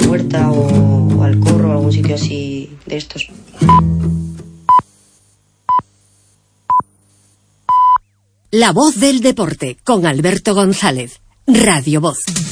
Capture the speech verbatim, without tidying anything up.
huerta o, o al corro o algún sitio así de estos. La voz del deporte con Alberto González, Radio Voz.